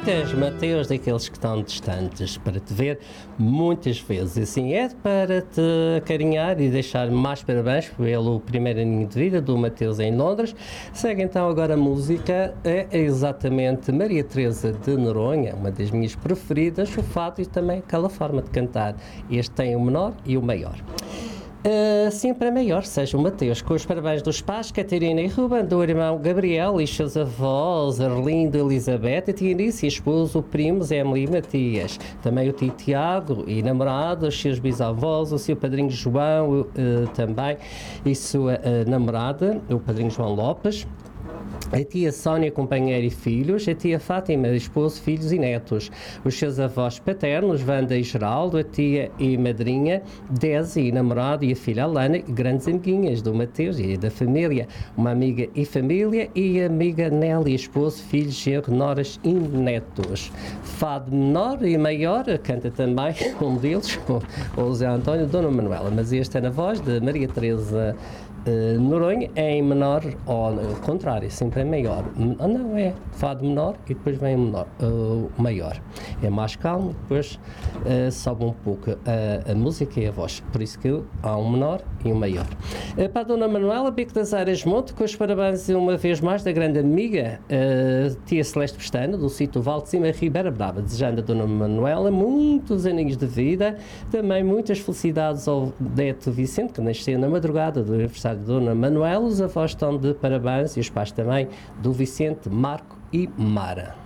visitas, Mateus, daqueles que estão distantes, para te ver muitas vezes. Assim, é para te acarinhar e deixar mais parabéns pelo primeiro aninho de vida do Mateus em Londres. Segue então agora a música, é exatamente Maria Teresa de Noronha, uma das minhas preferidas, o fado e também aquela forma de cantar. Este tem o menor e o maior. Sim, para maior, seja o Mateus, com os parabéns dos pais, Catarina e Ruben, do irmão Gabriel e seus avós, Arlindo, Elizabeth, a tia Eunice, esposo, primos, Emily e Matias, também o tio Tiago e namorado, os seus bisavós, o seu padrinho João também e sua namorada, o padrinho João Lopes, a tia Sónia, companheira e filhos, a tia Fátima, esposo, filhos e netos, os seus avós paternos, Wanda e Geraldo, a tia e madrinha, Desi e namorado e a filha Alana, grandes amiguinhas do Mateus e da família, uma amiga e família e a amiga Nelly, esposo, filhos, genro, noras e netos. Fado menor e maior, canta também um deles, o Zé António, Dona Manuela, mas este é na voz de Maria Teresa Noronha, é em menor, ou ao contrário, sempre é maior. Não, é fado menor e depois vem o maior. É mais calmo, depois sobe um pouco a música e a voz. Por isso que há um menor e um maior. Para a Dona Manuela, Bico das Areias Monte, com os parabéns uma vez mais da grande amiga, tia Celeste Pestana, do sítio Val de Cima, Ribeira Brava, desejando a Dona Manuela muitos aninhos de vida, também muitas felicidades ao neto Vicente, que nasceu na madrugada do aniversário de Dona Manuela. Os avós estão de parabéns e os pais também, do Vicente, Marco e Mara.